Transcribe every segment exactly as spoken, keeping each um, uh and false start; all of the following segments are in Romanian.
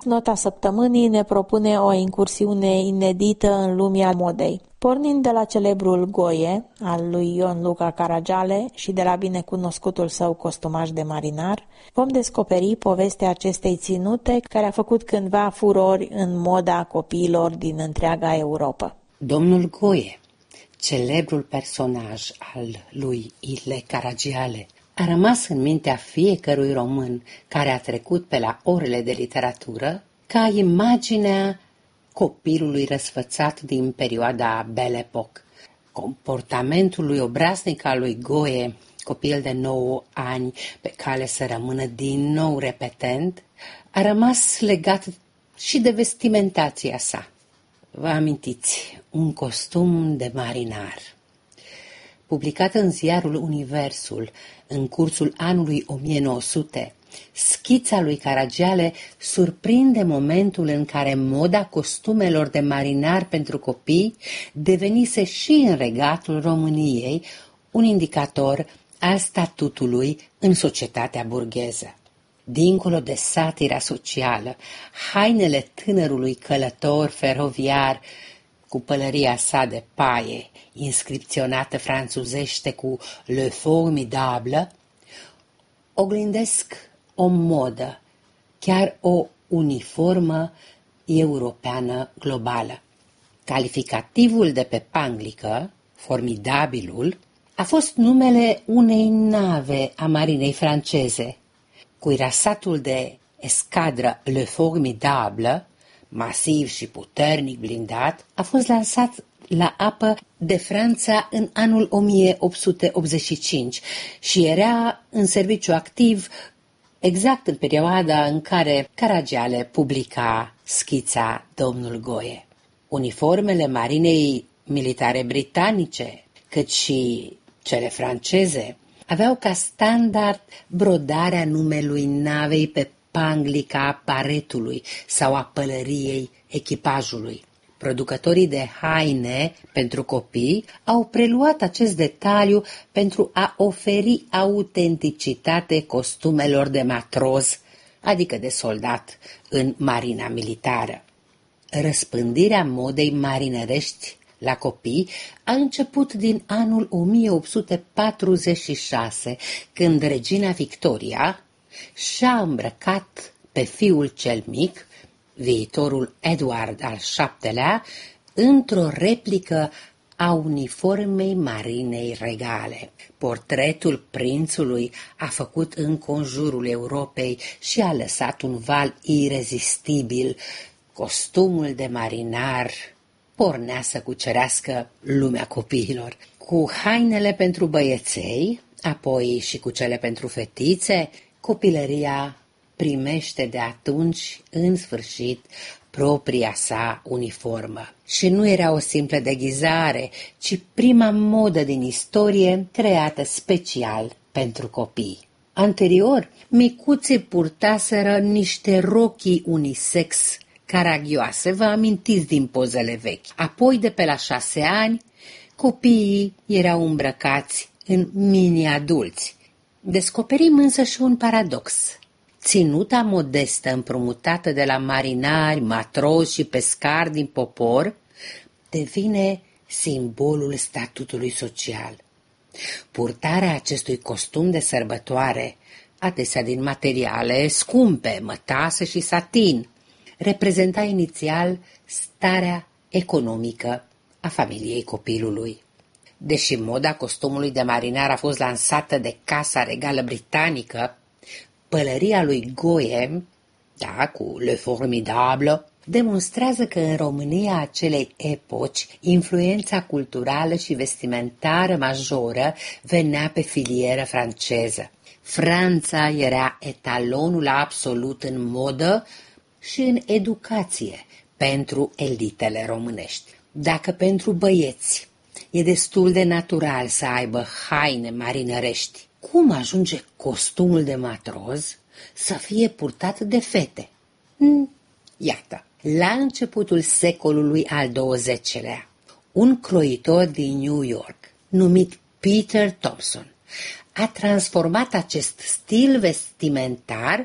Nota săptămânii ne propune o incursiune inedită în lumea modei. Pornind de la celebrul Goie al lui Ion Luca Caragiale și de la binecunoscutul său costumaj de marinar, vom descoperi povestea acestei ținute care a făcut cândva furori în moda copiilor din întreaga Europa. Domnul Goie, celebrul personaj al lui Ile Caragiale, a rămas în mintea fiecărui român care a trecut pe la orele de literatură ca imaginea copilului răsfățat din perioada Belle Époque. Comportamentul lui obraznic al lui Goie, copil de nouă ani pe cale să rămână din nou repetent, a rămas legat și de vestimentația sa. Vă amintiți, un costum de marinar. Publicat în ziarul Universul în cursul anului o mie nouă sute, schița lui Caragiale surprinde momentul în care moda costumelor de marinar pentru copii devenise și în regatul României un indicator al statutului în societatea burgheză. Dincolo de satira socială, hainele tânărului călător feroviar cu pălăria sa de paie, inscripționată franțuzește cu Le Formidable, oglindesc o modă, chiar o uniformă europeană globală. Calificativul de pe panglică, formidabilul, a fost numele unei nave a marinei franceze. Cuirasatul de escadră Le Formidable, masiv și puternic blindat, a fost lansat la apă de Franța în anul o mie opt sute optzeci și cinci și era în serviciu activ exact în perioada în care Caragiale publica schița Domnul Goie. Uniformele marinei militare britanice, cât și cele franceze, aveau ca standard brodarea numelui navei pe panglica paretului sau a pălăriei echipajului. Producătorii de haine pentru copii au preluat acest detaliu pentru a oferi autenticitate costumelor de matroz, adică de soldat, în marina militară. Răspândirea modei marinărești la copii a început din anul o mie opt sute patruzeci și șase, când regina Victoria și-a îmbrăcat pe fiul cel mic, viitorul Edward al șaptelea, într-o replică a uniformei marinei regale. Portretul prințului a făcut înconjurul Europei și a lăsat un val irezistibil. Costumul de marinar pornea să cucerească lumea copiilor. Cu hainele pentru băieței, apoi și cu cele pentru fetițe, copilăria primește de atunci, în sfârșit, propria sa uniformă. Și nu era o simplă deghizare, ci prima modă din istorie creată special pentru copii. Anterior, micuții purtaseră niște rochii unisex caragioase, vă amintiți din pozele vechi. Apoi, de pe la șase ani, copiii erau îmbrăcați în mini-adulți. Descoperim însă și un paradox. Ținuta modestă împrumutată de la marinari, matrozi și pescari din popor devine simbolul statutului social. Purtarea acestui costum de sărbătoare, adesea din materiale scumpe, mătase și satin, reprezenta inițial starea economică a familiei copilului. Deși moda costumului de marinar a fost lansată de Casa Regală Britanică, pălăria lui Goie, da, cu Le Formidable, demonstrează că în România acelei epoci influența culturală și vestimentară majoră venea pe filieră franceză. Franța era etalonul absolut în modă și în educație pentru elitele românești. Dacă pentru băieți e destul de natural să aibă haine marinărești, cum ajunge costumul de matroz să fie purtat de fete? Hmm, iată, la începutul secolului al douăzecelea, un croitor din New York, numit Peter Thompson, a transformat acest stil vestimentar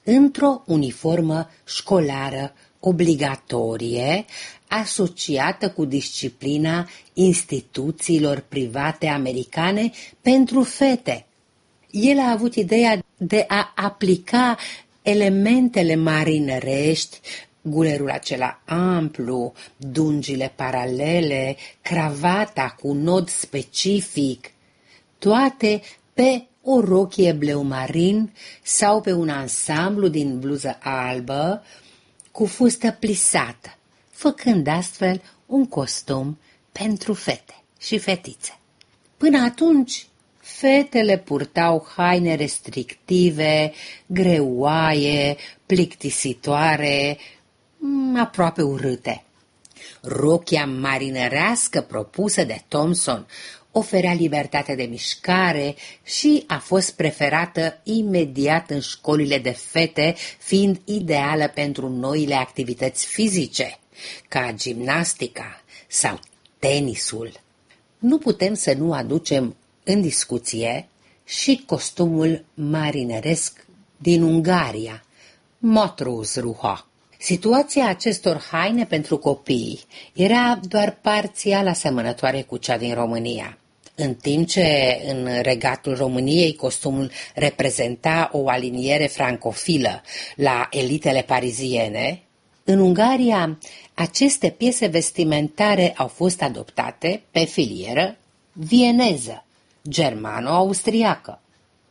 într-o uniformă școlară obligatorie, asociată cu disciplina instituțiilor private americane pentru fete. El a avut ideea de a aplica elementele marinărești, gulerul acela amplu, dungile paralele, cravata cu nod specific, toate pe o rochie bleu marin sau pe un ansamblu din bluză albă cu fustă plisată, făcând astfel un costum pentru fete și fetițe. Până atunci, fetele purtau haine restrictive, greoaie, plictisitoare, aproape urâte. Rochia marinărească propusă de Thompson oferea libertate de mișcare și a fost preferată imediat în școlile de fete, fiind ideală pentru noile activități fizice, ca gimnastica sau tenisul. Nu putem să nu aducem în discuție și costumul marinăresc din Ungaria, Matrosruha. Situația acestor haine pentru copii era doar parțial asemănătoare cu cea din România. În timp ce în regatul României costumul reprezenta o aliniere francofilă la elitele pariziene, în Ungaria aceste piese vestimentare au fost adoptate pe filieră vieneză, germano-austriacă.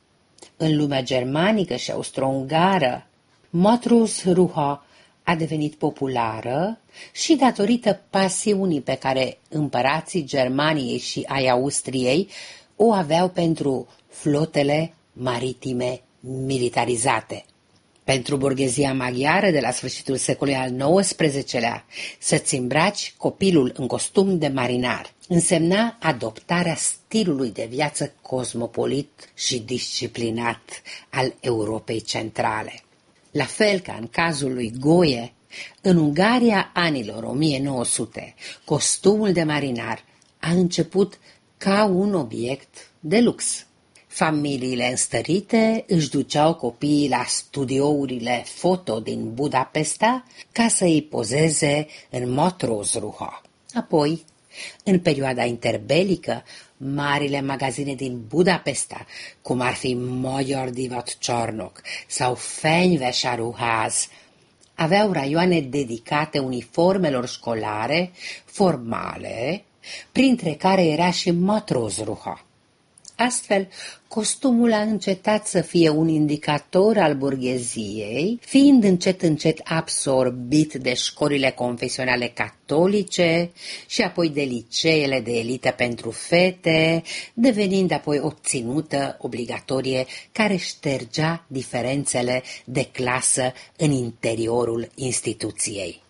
În lumea germanică și austro-ungară, Matrosruha a devenit populară și datorită pasiunii pe care împărații Germaniei și ai Austriei o aveau pentru flotele maritime militarizate. Pentru burghezia maghiară de la sfârșitul secolului al nouăsprezecelea, să-ți îmbraci copilul în costum de marinar însemna adoptarea stilului de viață cosmopolit și disciplinat al Europei centrale. La fel ca în cazul lui Goye, în Ungaria anilor o mie nouă sute, costumul de marinar a început ca un obiect de lux. Familiile înstărite își duceau copiii la studiourile foto din Budapesta ca să îi pozeze în Matrosruha. Apoi, în perioada interbelică, marile magazine din Budapesta, cum ar fi Magyar Divatcsarnok sau Fenyvesaruház, aveau raioane dedicate uniformelor școlare formale, printre care era și Matrosruha. Astfel, costumul a încetat să fie un indicator al burgheziei, fiind încet încet absorbit de școlile confesionale catolice și apoi de liceele de elită pentru fete, devenind apoi o ținută obligatorie care ștergea diferențele de clasă în interiorul instituției.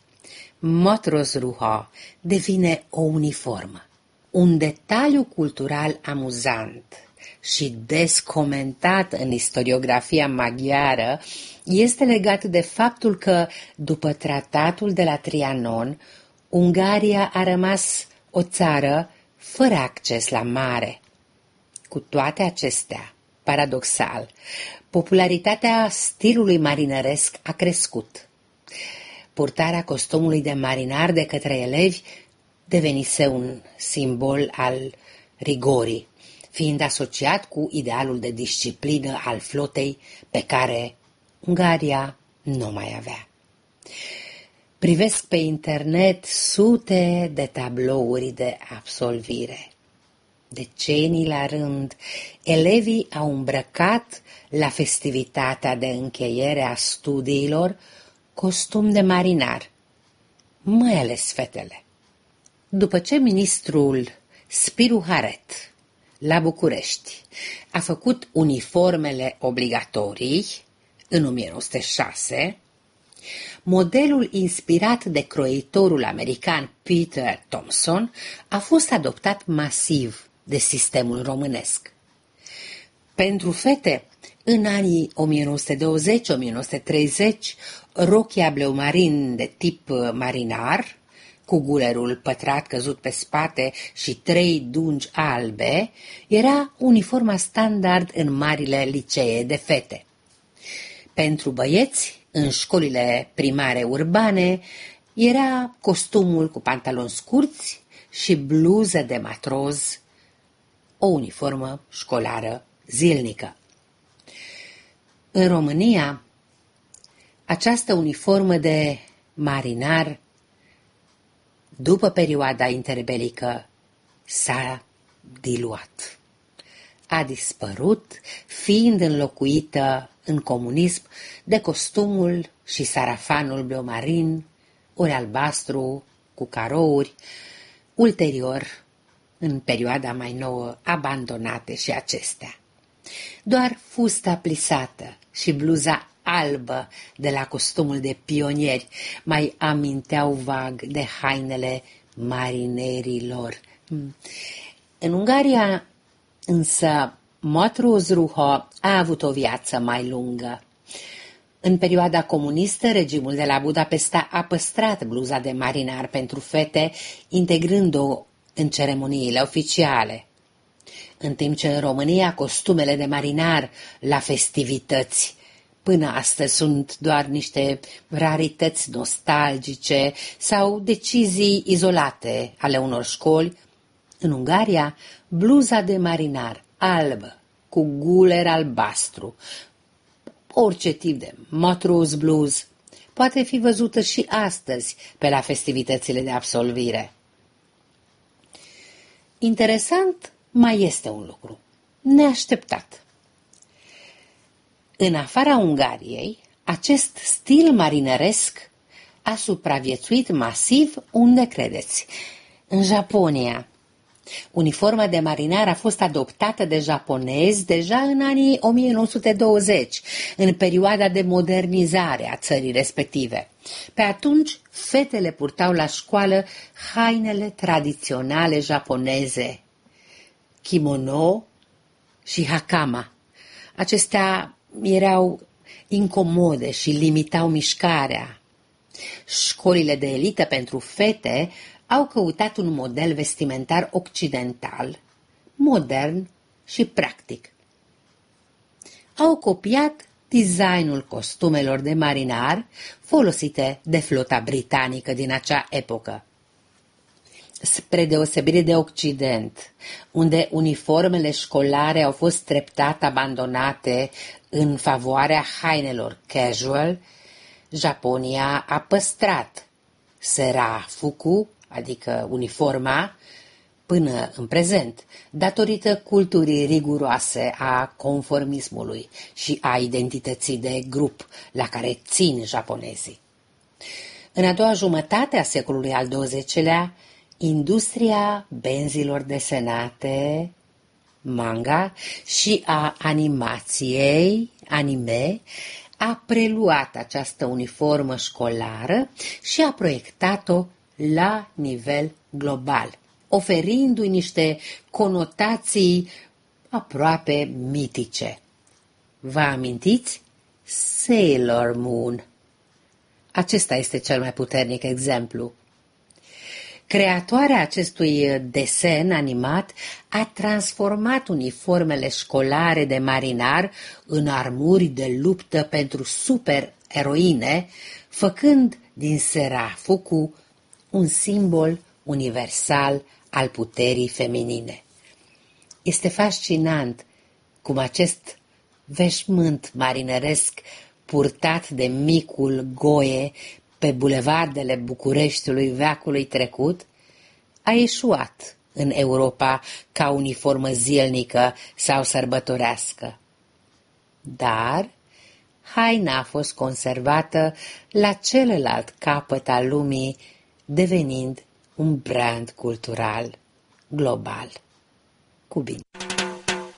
Matrosruha devine o uniformă. Un detaliu cultural amuzant și des comentat în istoriografia maghiară este legat de faptul că, după tratatul de la Trianon, Ungaria a rămas o țară fără acces la mare. Cu toate acestea, paradoxal, popularitatea stilului marinăresc a crescut. Purtarea costumului de marinar de către elevi devenise un simbol al rigorii, fiind asociat cu idealul de disciplină al flotei pe care Ungaria nu mai avea. Privesc pe internet sute de tablouri de absolvire. Decenii la rând, elevii au îmbrăcat la festivitatea de încheiere a studiilor costum de marinar, mai ales fetele. După ce ministrul Spiru Haret la București a făcut uniformele obligatorii în o mie nouă sute șase, modelul inspirat de croitorul american Peter Thompson a fost adoptat masiv de sistemul românesc. Pentru fete, în anii o mie nouă sute douăzeci - o mie nouă sute treizeci, rochia bleu marin de tip marinar, cu gulerul pătrat căzut pe spate și trei dungi albe, era uniforma standard în marile licee de fete. Pentru băieți, în școlile primare urbane, era costumul cu pantaloni scurți și bluză de matroz, o uniformă școlară zilnică. În România, această uniformă de marinar, după perioada interbelică, s-a diluat. A dispărut, fiind înlocuită în comunism de costumul și sarafanul bleu-marin, ori albastru, cu carouri, ulterior, în perioada mai nouă, abandonate și acestea. Doar fusta plisată și bluza albă de la costumul de pionieri mai aminteau vag de hainele marinerilor. În Ungaria, însă, Matroz Ruha a avut o viață mai lungă. În perioada comunistă, regimul de la Budapesta a păstrat bluza de marinar pentru fete, integrând-o în ceremoniile oficiale. În timp ce în România costumele de marinar la festivități până astăzi sunt doar niște rarități nostalgice sau decizii izolate ale unor școli, în Ungaria, bluza de marinar albă, cu guler albastru, orice tip de matroz blues, poate fi văzută și astăzi pe la festivitățile de absolvire. Interesant mai este un lucru, neașteptat. În afara Ungariei, acest stil marinăresc a supraviețuit masiv, unde credeți? În Japonia. Uniforma de marinar a fost adoptată de japonezi deja în anii o mie nouă sute douăzeci, în perioada de modernizare a țării respective. Pe atunci, fetele purtau la școală hainele tradiționale japoneze, kimono și hakama. Acestea erau incomode și limitau mișcarea. Școlile de elită pentru fete au căutat un model vestimentar occidental, modern și practic. Au copiat designul costumelor de marinar folosite de flota britanică din acea epocă. Spre deosebire de Occident, unde uniformele școlare au fost treptat abandonate în favoarea hainelor casual, Japonia a păstrat serafuku, adică uniforma, până în prezent, datorită culturii riguroase a conformismului și a identității de grup la care țin japonezii. În a doua jumătate a secolului al douăzecilea, industria benzilor desenate, manga, și a animației, anime, a preluat această uniformă școlară și a proiectat-o la nivel global, oferindu-i niște conotații aproape mitice. Vă amintiți? Sailor Moon. Acesta este cel mai puternic exemplu. Creatoarea acestui desen animat a transformat uniformele școlare de marinar în armuri de luptă pentru supereroine, făcând din serafuku un simbol universal al puterii feminine. Este fascinant cum acest veșmânt marinăresc purtat de micul Goe pe bulevardele Bucureștiului veacului trecut a eșuat în Europa ca uniformă zilnică sau sărbătorească. Dar haina a fost conservată la celălalt capăt al lumii, devenind un brand cultural global. Cu bine!